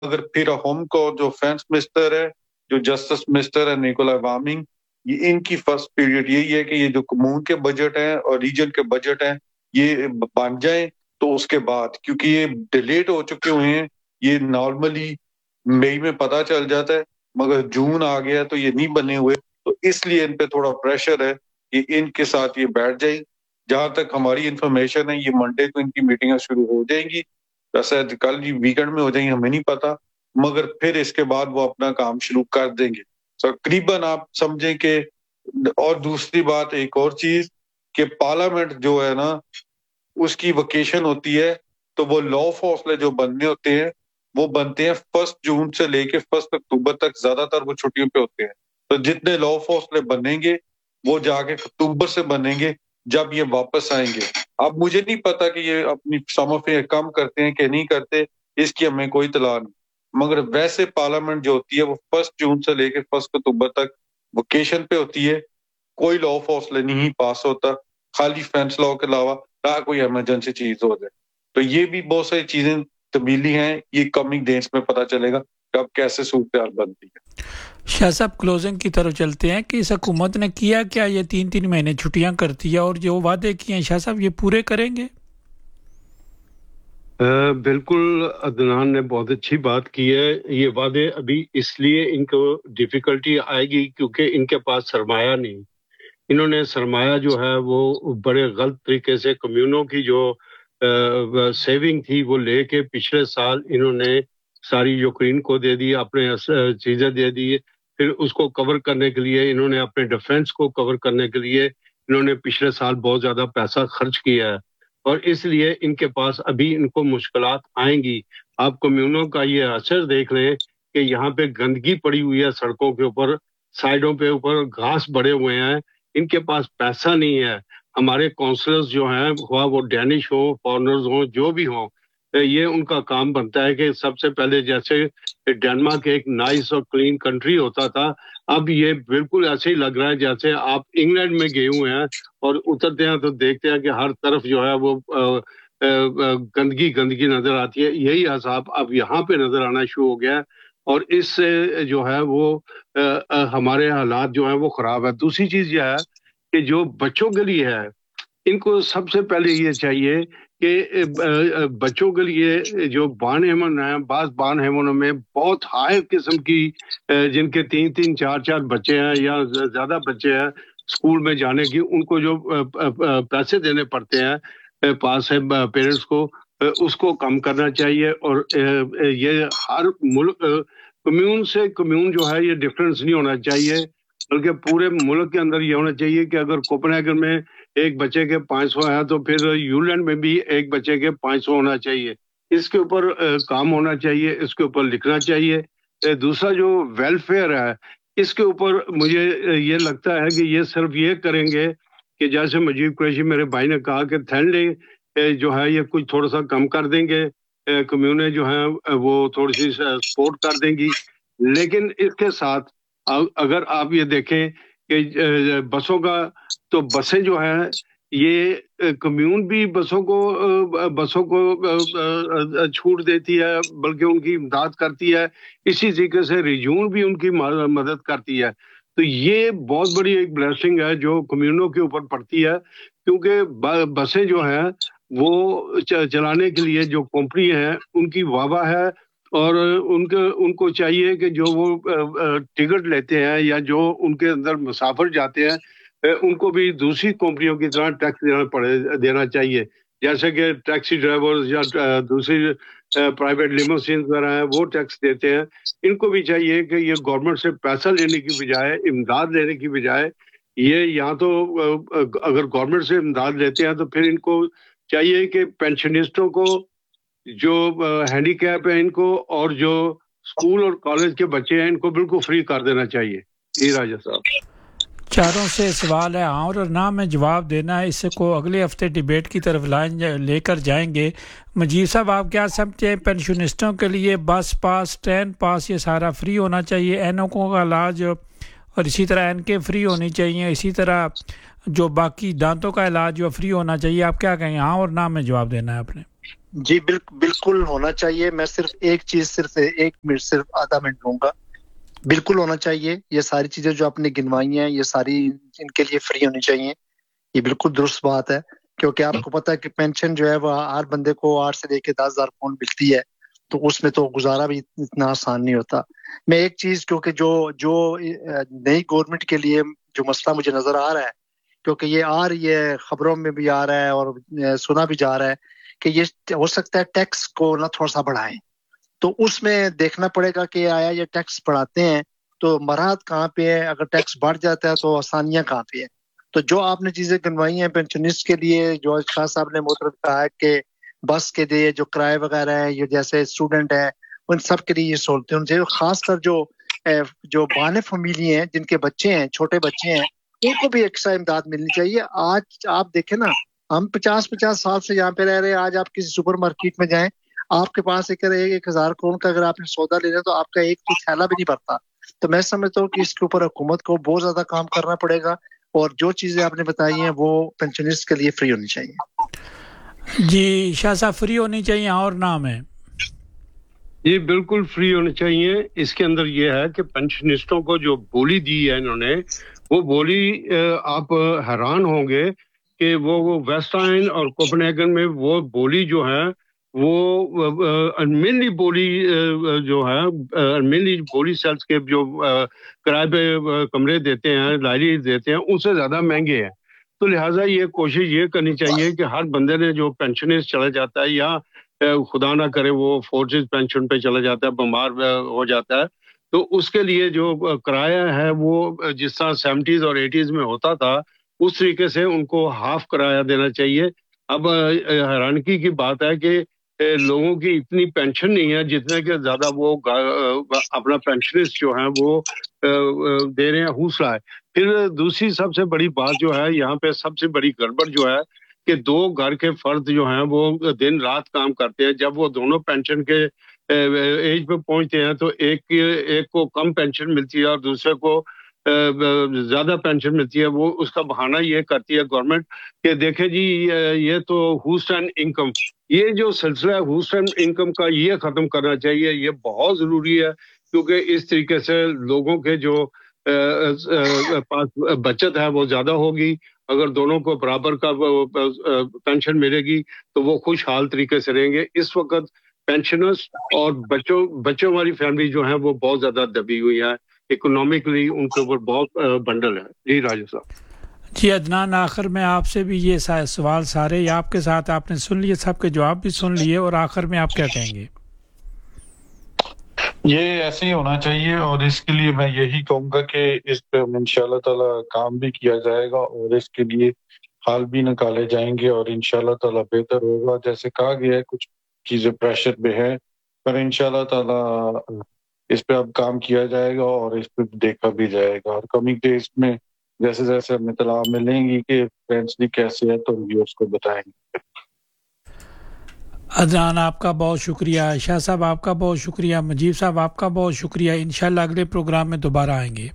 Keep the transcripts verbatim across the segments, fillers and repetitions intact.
मगर फिर हम को जो फेंस मिनिस्टर है, जो जस्टिस मिनिस्टर है निकोला वामिंग, ये इनकी फर्स्ट पीरियड यही है कि ये जो कम्यून के बजट हैं और रीजन के बजट हैं, ये बन जाएं तो उसके बाद, क्योंकि ये डिलेट हो चुके हुए हैं, ये नॉर्मली मई में पता चल जाता है, मगर जून आ गया तो ये नहीं बने हुए, तो इसलिए इन पे थोड़ा प्रेशर है कि इनके साथ ये बैठ जाए। जहां तक हमारी इंफॉर्मेशन है, ये मंडे को इनकी मीटिंगें शुरू हो जाएंगी, वैसे कल वीकेंड में हो जाएंगी, हमें नहीं पता, मगर फिर इसके बाद वो अपना काम शुरू कर देंगे तकरीबन। आप समझें कि, और दूसरी बात एक और चीज कि पार्लियामेंट जो है ना, उसकी वकेशन होती है, तो वो लॉ फौसले जो बनने होते हैं वो बनते हैं फर्स्ट जून से लेके फर्स्ट अक्टूबर तक, ज्यादातर वो छुट्टियों पे होते हैं। तो जितने लॉ फौसले बनेंगे वो जाके अक्टूबर से बनेंगे जब ये वापस आएंगे। अब मुझे नहीं पता कि ये अपनी समफे कम करते हैं कि नहीं करते, इसकी हमें कोई इत्तला नहीं, मगर वैसे पार्लियामेंट जो होती है वो फर्स्ट जून से लेके फर्स्ट अक्टूबर तक वकेशन पे होती है, कोई लॉ फौसले नहीं पास होता, खाली फेंस लॉ के अलावा ना कोई इमरजेंसी चीज हो जाए। तो ये भी बहुत सारी चीजें तब्दीली हैं, ये कमिंग डेज में पता चलेगा कब कैसे सूरत हाल बनती है। शाह साहब, क्लोजिंग की तरफ चलते हैं कि इस हुकूमत ने किया क्या, ये तीन तीन महीने छुट्टियां करती है और जो वादे किए हैं शाह साहब ये पूरे करेंगे? Uh, बिल्कुल अदनान ने बहुत अच्छी बात की है। ये वादे अभी इसलिए इनको डिफिकल्टी आएगी क्योंकि इनके पास सरमाया नहीं। इन्होंने सरमाया जो है वो बड़े गलत तरीके से कम्यूनों की जो आ, सेविंग थी वो लेके पिछले साल इन्होंने सारी यूक्रेन को दे दी, अपने चीज़ें दे दी। फिर उसको कवर करने के लिए इन्होंने अपने डिफेंस को कवर करने के लिए इन्होंने पिछले साल बहुत ज़्यादा पैसा खर्च किया है और इसलिए इनके पास अभी इनको मुश्किलात आएंगी। आप कम्यूनों का ये असर देख लें कि यहाँ पे गंदगी पड़ी हुई है, सड़कों के ऊपर साइडों पे ऊपर घास बड़े हुए हैं, इनके पास पैसा नहीं है। हमारे काउंसलर्स जो हैं, हुआ वो डैनिश हो, फॉरनर्स हो, जो भी हो, ये उनका काम बनता है कि सबसे पहले जैसे डेनमार्क एक नाइस और क्लीन कंट्री होता था, अब ये बिल्कुल ऐसे ही लग रहा है जैसे आप इंग्लैंड में गए हुए हैं और उतरते हैं तो देखते हैं कि हर तरफ जो है वो आ, आ, गंदगी गंदगी नजर आती है। यही हिसाब अब यहाँ पे नजर आना शुरू हो गया है और इससे जो है वो आ, आ, हमारे हालात जो है वो खराब है। दूसरी चीज यह है कि जो बच्चों के लिए है, इनको सबसे पहले ये चाहिए कि बच्चों के लिए जो बान हेमन है, बास बान हेमनों में बहुत हाई किस्म की जिनके तीन तीन चार चार बच्चे हैं या ज्यादा बच्चे हैं स्कूल में जाने की, उनको जो पैसे देने पड़ते हैं पास है पेरेंट्स को, उसको कम करना चाहिए। और ये हर मुल्क कम्यून से कम्यून जो है ये डिफरेंस नहीं होना चाहिए, बल्कि पूरे मुल्क के अंदर ये होना चाहिए कि अगर कोपेनहेगन में एक बच्चे के पाँच सौ है तो फिर यूलैंड में भी एक बच्चे के पाँच सौ होना चाहिए। इसके ऊपर काम होना चाहिए, इसके ऊपर लिखना चाहिए। दूसरा जो वेलफेयर है, इसके ऊपर मुझे ये लगता है कि ये सिर्फ ये करेंगे कि जैसे मजीब कुरैशी मेरे भाई ने कहा कि थैंडे जो है ये कुछ थोड़ा सा कम कर देंगे, कम्यूने जो है वो थोड़ी सी सपोर्ट कर देंगी। लेकिन इसके साथ अगर आप ये देखें कि बसों का, तो बसें जो है ये कम्यून भी बसों को बसों को छूट देती है, बल्कि उनकी इमदाद करती है। इसी तरीके से रिजून भी उनकी मदद करती है। तो ये बहुत बड़ी एक ब्लेसिंग है जो कम्यूनों के ऊपर पड़ती है, क्योंकि बसें जो हैं वो चलाने के लिए जो कंपनी है उनकी वावा है और उनके उनको चाहिए कि जो वो टिकट लेते हैं या जो उनके अंदर मुसाफिर जाते हैं उनको भी दूसरी कंपनियों की तरह टैक्स देना पड़े देना चाहिए। जैसे कि टैक्सी ड्राइवर्स या दूसरी प्राइवेट लिमोसिन वगैरह हैं वो टैक्स देते हैं। इनको भी चाहिए कि ये गवर्नमेंट से पैसा लेने की बजाय, इमदाद लेने की बजाय, ये यहाँ तो अगर गवर्नमेंट से इमदाद लेते हैं तो फिर इनको चाहिए कि पेंशनिस्टों को, जो हैंडीकैप है इनको, और जो स्कूल और कॉलेज के बच्चे हैं इनको बिल्कुल फ्री कर देना चाहिए। जी राजा साहब, चारों से सवाल है हाँ और ना में जवाब देना है, इससे को अगले हफ्ते डिबेट की तरफ लाएंगे लेकर जाएंगे। मजीद साहब, आप क्या समझते हैं पेंशनिस्टों के लिए बस पास, ट्रेन पास, ये सारा फ्री होना चाहिए, एनओ का इलाज और इसी तरह एनके फ्री होनी चाहिए, इसी तरह जो बाकी दांतों का इलाज जो फ्री होना चाहिए? आप क्या कहेंगे, हाँ और ना में जवाब देना है आपने? جی بالکل ہونا چاہیے. میں صرف ایک چیز صرف ایک منٹ صرف آدھا منٹ لوں گا. بالکل ہونا چاہیے. یہ ساری چیزیں جو آپ نے گنوائی ہیں یہ ساری ان کے لیے فری ہونی چاہیے. یہ بالکل درست بات ہے کیونکہ آپ کو پتہ ہے کہ پینشن جو ہے وہ ہر بندے کو آٹھ سے لے کے دس ہزار پاؤنڈ ملتی ہے تو اس میں تو گزارا بھی اتنا آسان نہیں ہوتا. میں ایک چیز کیونکہ جو جو نئی گورنمنٹ کے لیے جو مسئلہ مجھے نظر آ رہا ہے کیونکہ یہ آ رہی ہے خبروں میں بھی آ رہا ہے اور سنا بھی جا رہا ہے کہ یہ ہو سکتا ہے ٹیکس کو نہ تھوڑا سا بڑھائیں. تو اس میں دیکھنا پڑے گا کہ آیا یہ ٹیکس بڑھاتے ہیں تو مراحت کہاں پہ ہے, اگر ٹیکس بڑھ جاتا ہے تو آسانیاں کہاں پہ ہیں. تو جو آپ نے چیزیں گنوائی ہیں پینشنسٹ کے لیے, جو شاہ صاحب نے محترم کہا ہے کہ بس کے لیے جو کرائے وغیرہ ہیں, یہ جیسے اسٹوڈنٹ ہیں ان سب کے لیے یہ سہولتیں ہونی چاہیے. خاص کر جو جو بانے فیملی ہیں جن کے بچے ہیں چھوٹے بچے ہیں ان کو بھی ایکسٹرا امداد ملنی چاہیے. آج آپ دیکھیں نا ہم پچاس پچاس سال سے یہاں پہ رہ رہے ہیں, آج آپ کسی سپر مارکیٹ میں جائیں آپ کے پاس ایک ایک ہزار کروڑ کا اگر آپ نے سودا لے لیں تو آپ کا ایک تو تھیلا بھی نہیں بھرتا. تو میں سمجھتا ہوں کہ اس کے اوپر حکومت کو بہت زیادہ کام کرنا پڑے گا اور جو چیزیں آپ نے بتائی ہیں وہ پینشنسٹ کے لیے فری ہونی چاہیے. جی شاہ صاحب فری ہونی چاہیے اور نام ہے یہ بالکل فری ہونے چاہیے. اس کے اندر یہ ہے کہ پینشنسٹوں کو جو بولی دی ہے انہوں نے وہ بولی آپ حیران ہوں گے کہ وہ ویسٹ آئن اور کوپنہیگن میں وہ بولی جو ہے وہ مینلی بولی جو ہے مینلی بولی سیلز کے جو کرائے پہ کمرے دیتے ہیں لائبریری دیتے ہیں ان سے زیادہ مہنگے ہیں. تو لہٰذا یہ کوشش یہ کرنی چاہیے کہ ہر بندے نے جو پینشنسٹ چلا جاتا ہے یا خدا نہ کرے وہ فورسز پینشن پہ چلا جاتا ہے بیمار ہو جاتا ہے تو اس کے لیے جو کرایہ ہے وہ جس طرح سیونٹیز اور ایٹیز میں ہوتا تھا اس طریقے سے ان کو ہاف کرایہ دینا چاہیے. اب حیرانگی کی بات ہے کہ لوگوں کی اتنی پینشن نہیں ہے جتنے کہ زیادہ وہ اپنا پینشنسٹ جو ہیں وہ دے رہے ہیں. حوصلہ ہے. پھر دوسری سب سے بڑی بات جو ہے یہاں پہ سب سے بڑی گڑبڑ جو ہے کہ دو گھر کے فرد جو ہیں وہ دن رات کام کرتے ہیں. جب وہ دونوں پینشن کے ایج پہ پہنچتے ہیں تو ایک ایک کو کم پینشن ملتی ہے اور دوسرے کو زیادہ پینشن ملتی ہے. وہ اس کا بہانہ یہ کرتی ہے گورنمنٹ کہ دیکھیں جی یہ تو ہوسٹن انکم, یہ جو سلسلہ ہے ہوسٹن انکم کا یہ ختم کرنا چاہیے. یہ بہت ضروری ہے کیونکہ اس طریقے سے لوگوں کے جو پاس بچت ہے وہ زیادہ ہوگی. اگر دونوں کو برابر کا پینشن ملے گی تو وہ خوشحال طریقے سے رہیں گے. اس وقت پینشنرز اور بچوں بچوں والی فیملی جو ہیں وہ بہت زیادہ دبی ہوئی ہے, اکنامکلی ان کے اوپر بہت بنڈل ہے. جی راجہ صاحب. جی عدنان, آخر میں آپ سے بھی یہ سوال سارے آپ کے ساتھ آپ نے سن لیے, سب کے جواب بھی سن لیے, اور آخر میں آپ کیا کہیں گے؟ یہ ایسے ہی ہونا چاہیے اور اس کے لیے میں یہی کہوں گا کہ اس پہ انشاءاللہ تعالی کام بھی کیا جائے گا اور اس کے لیے حال بھی نکالے جائیں گے اور انشاءاللہ تعالی بہتر ہوگا. جیسے کہا گیا ہے کچھ چیزیں پریشر پہ ہے پر انشاءاللہ تعالی اس پہ اب کام کیا جائے گا اور اس پہ دیکھا بھی جائے گا. اور کمی ڈیز میں جیسے جیسے ہمیں اطلاع ملیں گی کہ فینسلی کیسے ہے تو ویورز کو بتائیں گے. عدنان آپ کا بہت شکریہ, شاہ صاحب آپ کا بہت شکریہ, مجیب صاحب آپ کا بہت شکریہ. انشاءاللہ اگلے پروگرام میں دوبارہ آئیں گے.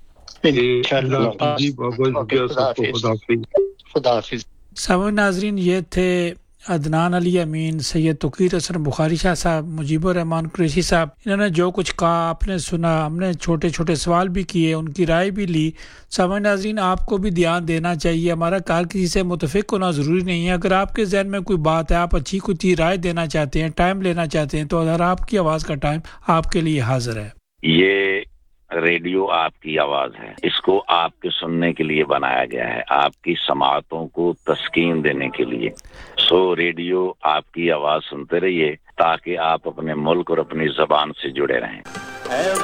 خدا حافظ. سامعین ناظرین, یہ تھے عدنان علی امین, سید توقیر حسن بخاری شاہ صاحب, مجیب الرحمان قریشی صاحب. انہوں نے جو کچھ کہا آپ نے سنا, ہم نے چھوٹے چھوٹے سوال بھی کیے, ان کی رائے بھی لی. سامعین ناظرین, آپ کو بھی دھیان دینا چاہیے, ہمارا کار کسی سے متفق ہونا ضروری نہیں ہے. اگر آپ کے ذہن میں کوئی بات ہے, آپ اچھی کوئی رائے دینا چاہتے ہیں, ٹائم لینا چاہتے ہیں, تو اگر آپ کی آواز کا ٹائم آپ کے لیے حاضر ہے. یہ ریڈیو آپ کی آواز ہے, اس کو آپ کے سننے کے لیے بنایا گیا ہے, آپ کی سماعتوں کو تسکین دینے کے لیے. سو ریڈیو آپ کی آواز سنتے رہیے تاکہ آپ اپنے ملک اور اپنی زبان سے جڑے رہیں.